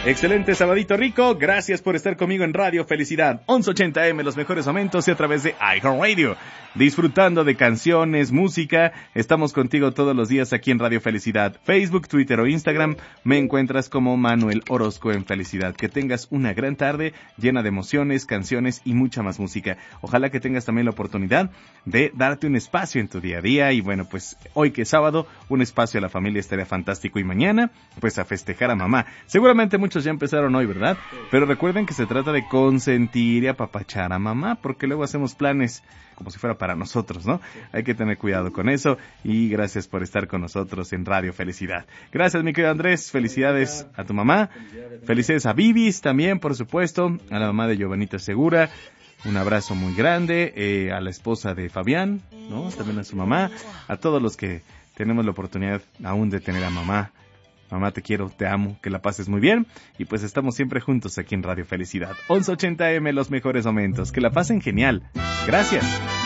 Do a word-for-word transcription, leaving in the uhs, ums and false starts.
Excelente sabadito rico, gracias por estar conmigo en Radio Felicidad, once ochenta eme, los mejores momentos y a través de iHeartRadio. Disfrutando de canciones, música, estamos contigo todos los días aquí en Radio Felicidad. Facebook, Twitter o Instagram, me encuentras como Manuel Orozco en Felicidad. Que tengas una gran tarde llena de emociones, canciones y mucha más música. Ojalá que tengas también la oportunidad de darte un espacio en tu día a día y bueno, pues hoy que es sábado, un espacio a la familia estaría fantástico y mañana, pues a festejar a mamá. Seguramente muchos ya empezaron hoy, ¿verdad? Pero recuerden que se trata de consentir y apapachar a mamá, porque luego hacemos planes como si fuera para nosotros, ¿no? Hay que tener cuidado con eso y gracias por estar con nosotros en Radio Felicidad. Gracias, mi querido Andrés, felicidades a tu mamá, felicidades a Vivis también, por supuesto, a la mamá de Giovanita Segura, un abrazo muy grande, eh, a la esposa de Fabián, ¿no? También a su mamá, a todos los que tenemos la oportunidad aún de tener a mamá. Mamá, te quiero, te amo, que la pases muy bien. Y pues estamos siempre juntos aquí en Radio Felicidad. once ochenta eme, los mejores momentos. Que la pasen genial. Gracias.